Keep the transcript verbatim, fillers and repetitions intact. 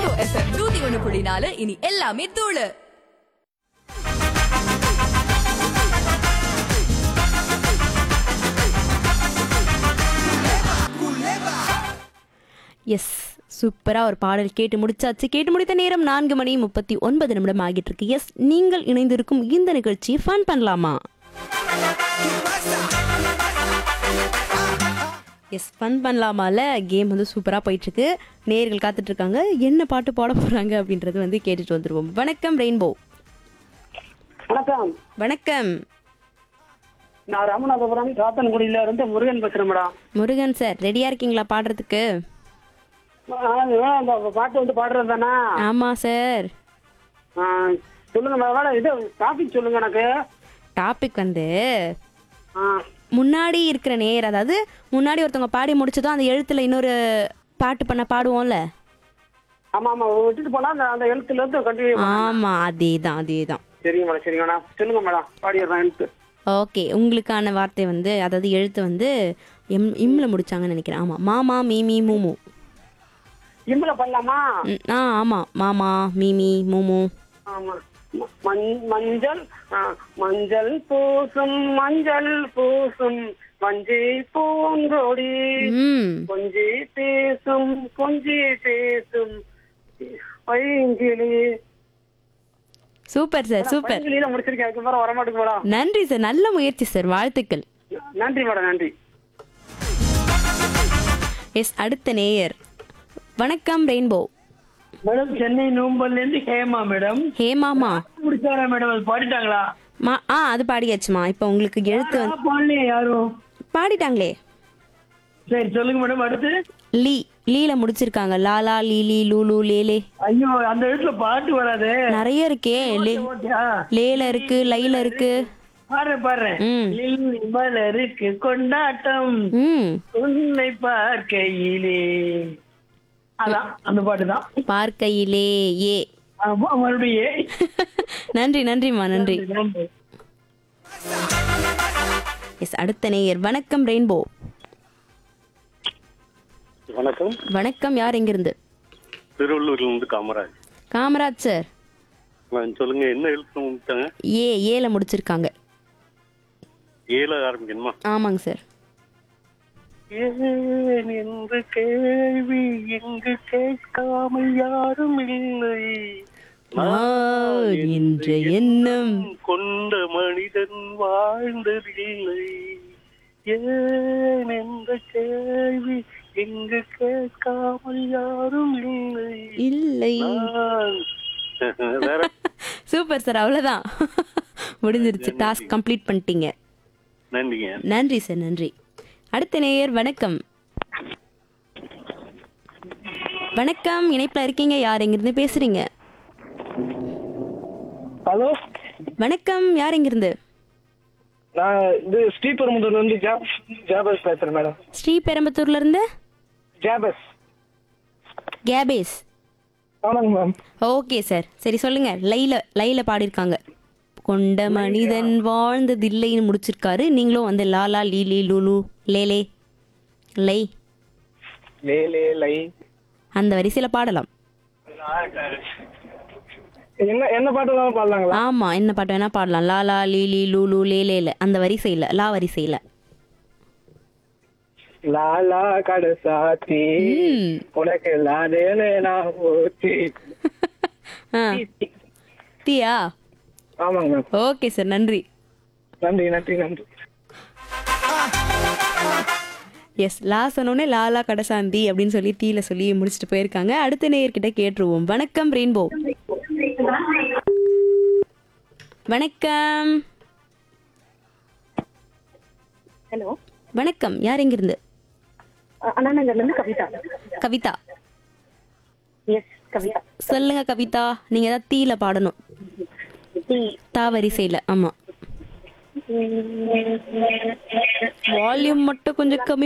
Rainbow FM நூத்தி ஒண்ணு புள்ளி நாலு இனி எல்லாமே தூளு. எஸ், சூப்பரா ஒரு பாடல் கேட்டு முடிச்சாச்சு. கேட்டு முடித்த நேரம் நான்கு மணி முப்பத்தி ஒன்பது நிமிடம் ஆகிட்டு இருக்கு. எஸ், நீங்கள் இணைந்திருக்கும் இந்த நிகழ்ச்சி ஃபன் பண்ணலாமா? எஸ், ஃபன் பண்ணலாமால கேம் வந்து சூப்பராக போயிட்டுருக்கு. நேயர்கள் காத்துட்டு இருக்காங்க, என்ன பாட்டு பாட போகிறாங்க அப்படின்றது வந்து கேட்டுட்டு வந்துடுவோம். வணக்கம் ரெயின்போ. வணக்கம். வணக்கம். நான் ராமநாதபுரம் சாத்தன்குடியில இருந்து முருகன் பேசுறேன் மேடம். முருகன் சார், ரெடியாக இருக்கீங்களா பாடுறதுக்கு? அந்த பாட்டு வந்து பாடுறது தானே? ஆமாம் சார். சொல்லுங்க மேடம், இது டாபிக் சொல்லுங்க எனக்கு. டாபிக் வந்து ஆ, முன்னாடி இருக்கிற நேர், அதாவது முன்னாடி ஒருத்தவங்க பாடி முடிச்சதும் அந்த எழுத்துல இன்னொரு பாட்டு பண்ண பாடுவோம்ல. ஆமா ஆமா, விட்டுட்டு போனா அந்த அந்த எழுத்துல இருந்து கண்டினியூ. ஆமா, அதே தான் அதே தான். சரிங்க மேடம், சரிங்க மேடம், சொல்லுங்க மேடம், பாடிடுறேன் எழுத்து. ஓகே, உங்களுக்கான வார்த்தை வந்து, அதாவது எழுத்து வந்து எம் இம்ல முடிச்சாங்கன்னு நினைக்கிறேன். ஆமா, மாமா மீமி மூமு. இம்புல பண்ணலாமா? ம், ஆ ஆமா, மாமா மீமி மூமு. ஆமா. ம- மஞ்- மஞ்சள் ஆ, மஞ்சள் பூசும் மஞ்சள் பூசும் மஞ்சை பூங்கொடி ம், கொஞ்சி பேசும் கொஞ்சி பேசும் பைங்கிளி. Super sir, super. பைங்கிளியில முடிச்சிருக்கேன், அதுக்கு மேல வரமாட்டேங்க மேடம். நன்றி சார், நல்ல முயற்சி சார், வாழ்த்துக்கள். நன்றி மேடம், நன்றி. எஸ், அடுத்த நேயர். வணக்கம் ரெயின்போ. மேடம், சென்னை நூம்பல்ல இருந்து ஹேமா மேடம். ஹேமாமா. முடிச்சாரா மேடம்? அது பாடிட்டாங்களா? மா ஆ அது பாடியாச்சுமா. இப்போ உங்களுக்கு எழுத்து வந்து பாடலையே யாரும். பாடிட்டாங்களே. சரி சொல்லுங்க மேடம், அடுத்து. லீ லீல முடிச்சிருக்காங்க. லாலா லீலி லூலு லேலே. ஐயோ, அந்த இடத்துல பாட்டு வராது. நிறைய இருக்கே. லே லேல இருக்கு, லைல இருக்கு. பாடுறேன் பாடுறேன். ம். லில்லி மலருக்கு கொண்டாட்டம் ம், உன்னை பார்க்கையிலே. அதான் அந்த பாட்டு தான். பார்க்கையிலே ஏ. ஆமா, மறுபடியும். நன்றி நன்றிம்மா, நன்றி. நன்றி. எஸ், அடுத்த நேயர். வணக்கம் ரெயின்போ. வணக்கம். வணக்கம், யார் எங்கிருந்து? திருவள்ளூர்ல இருந்து காமராஜ். காமராஜ் சார். நான் சொல்லுங்க, என்ன எழுத்து முடித்தாங்க? ஏ ஏல முடிச்சிருக்காங்க. ஏல ஆரம்பிக்கணுமா? ஆமாங்க சார். ஏன் என்று கேள்வி எங்கு கேட்காமல் யாரும் இல்லை, நான் என்ற எண்ணம் கொண்ட மனிதன் வாழ்ந்ததில்லை. ஏன் என்ற கேள்வி எங்கு கேட்காமல் யாரும் இல்லை இல்லை. நான். வேற சூப்பர் சார், அவ்வளோதான். முடிஞ்சிருச்சு, டாஸ்க் கம்ப்ளீட் பண்ணிட்டீங்க. நன்றிங்க. நன்றி சார், நன்றி. அடுத்த நேயர். வணக்கம். வணக்கம், இணைப்பில் இருக்கீங்க, யார் எங்கிருந்து பேசுறீங்க? ஹலோ, வணக்கம், யார் எங்கிருந்து? நான் இது ஸ்ரீபெரும்புதூர்ல இருந்து ஜா- ஜாபஸ் பேசுறேன் மேடம். ஸ்ரீபெரும்புத்தூர்ல இருந்து ஜாபஸ். கேபேஸ். ஆமாங்க மேம். ஓகே சார், சரி சொல்லுங்க. லைல லைல பாடியிருக்காங்க. கொண்ட மனிதன் வாழ்ந்ததில்லைன்னு முடிச்சிருக்காரு. நீங்களும் வந்து லாலா லீலி லூலு லேலே லை லே லே லை. அந்த வரிசையில் பாடலாம். என்ன என்ன பாட்டு வேணாலும் பாடலாங்களா? ஆமா, என்ன பாட்டு வேணா பாடலாம். லாலா லீலி லூலு லேலேல அந்த வரிசையில், லா வரிசையில். லாலா கடசாத்தி ம். உனக்கு லாதேனே நான் ஊத்தி. ஆ, தீயா. ஆமாங்க மேம். ஓகே சார், நன்றி. நன்றி நன்றி நன்றி. எஸ், லா சொன்னோடனே லாலா கடசாந்தி அப்படின்னு சொல்லி தீல சொல்லி முடிச்சுட்டு போயிருக்காங்க. அடுத்த நேயர்கிட்ட கேட்டுருவோம். வணக்கம் ரெயின்போ. வணக்கம். ஹலோ, வணக்கம், யார் எங்கிருந்து? அண்ணா நகர்ல இருந்து கவிதா. கவிதா. எஸ், கவிதா. சொல்லுங்க கவிதா, நீங்க தான் தீல பாடணும். தா வரிசையில. ஆமா, வால்யூம் மட்டும் கொஞ்சம் கம்மி